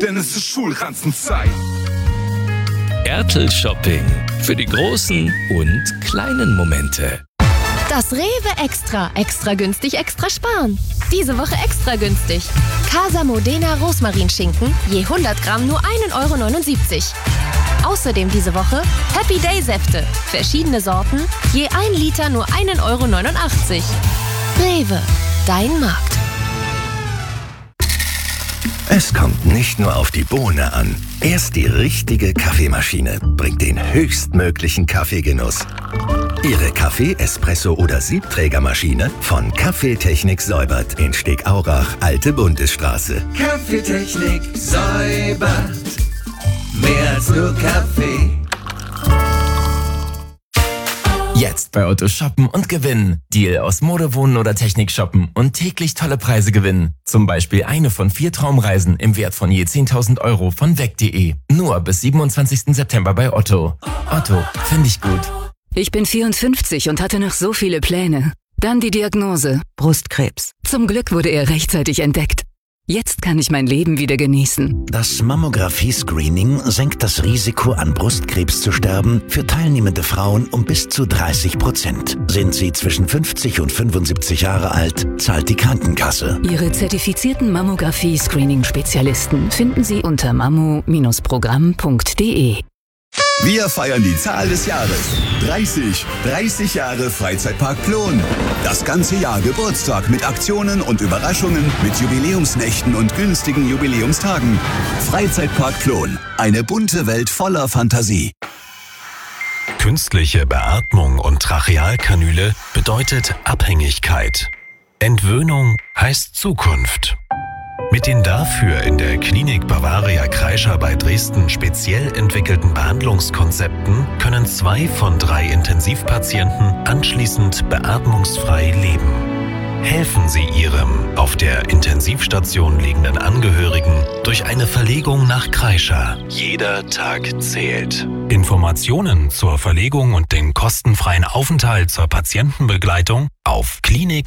denn es ist Schulranzenzeit. RTL Shopping. Für die großen und kleinen Momente. Das Rewe Extra. Extra günstig, extra sparen. Diese Woche extra günstig. Casa Modena Rosmarinschinken, je 100 Gramm nur 1,79 €. Außerdem diese Woche Happy Day Säfte. Verschiedene Sorten, je 1 Liter nur 1,89 €. Rewe, dein Markt. Es kommt nicht nur auf die Bohne an. Erst die richtige Kaffeemaschine bringt den höchstmöglichen Kaffeegenuss. Ihre Kaffee-, Espresso- oder Siebträgermaschine von Kaffeetechnik säubert in Stegaurach, Alte Bundesstraße. Kaffeetechnik säubert. Mehr als nur Kaffee. Jetzt bei Otto shoppen und gewinnen. Deal aus Mode, Wohnen oder Technik shoppen und täglich tolle Preise gewinnen. Zum Beispiel eine von 4 Traumreisen im Wert von je 10.000 € von weg.de. Nur bis 27. September bei Otto. Otto, finde ich gut. Ich bin 54 und hatte noch so viele Pläne. Dann die Diagnose: Brustkrebs. Zum Glück wurde er rechtzeitig entdeckt. Jetzt kann ich mein Leben wieder genießen. Das Mammographie-Screening senkt das Risiko, an Brustkrebs zu sterben, für teilnehmende Frauen um bis zu 30%. Sind sie zwischen 50 und 75 Jahre alt, zahlt die Krankenkasse. Ihre zertifizierten Mammographie-Screening-Spezialisten finden Sie unter mammo-programm.de. Wir feiern die Zahl des Jahres. 30. 30 Jahre Freizeitpark Plon. Das ganze Jahr Geburtstag mit Aktionen und Überraschungen, mit Jubiläumsnächten und günstigen Jubiläumstagen. Freizeitpark Plon. Eine bunte Welt voller Fantasie. Künstliche Beatmung und Trachealkanüle bedeutet Abhängigkeit. Entwöhnung heißt Zukunft. Mit den dafür in der Klinik Bavaria Kreischer bei Dresden speziell entwickelten Behandlungskonzepten können 2 von 3 Intensivpatienten anschließend beatmungsfrei leben. Helfen Sie Ihrem auf der Intensivstation liegenden Angehörigen durch eine Verlegung nach Kreischer. Jeder Tag zählt. Informationen zur Verlegung und den kostenfreien Aufenthalt zur Patientenbegleitung auf klinik-bavaria.de.